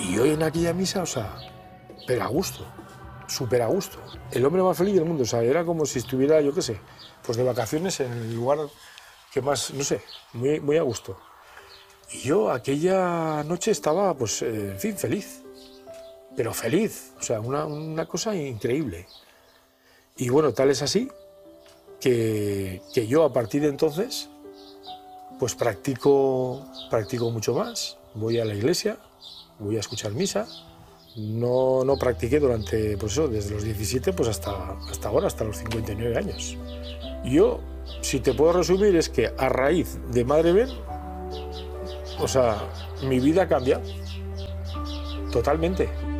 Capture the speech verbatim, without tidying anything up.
Y hoy en aquella misa, o sea, pero a gusto, súper a gusto. El hombre más feliz del mundo, o sea, era como si estuviera, yo qué sé, pues de vacaciones en el lugar que más, no sé, muy, muy a gusto. Y yo aquella noche estaba, pues, eh, en fin, feliz. Pero feliz, o sea, una, una cosa increíble. Y bueno, tal es así que, que yo a partir de entonces, pues practico, practico mucho más. Voy a la iglesia, voy a escuchar misa. No, no practiqué durante, pues eso, desde los diecisiete pues hasta, hasta ahora, hasta los cincuenta y nueve años. Yo, si te puedo resumir, es que a raíz de Madre Ben, o sea, mi vida ha cambiado totalmente.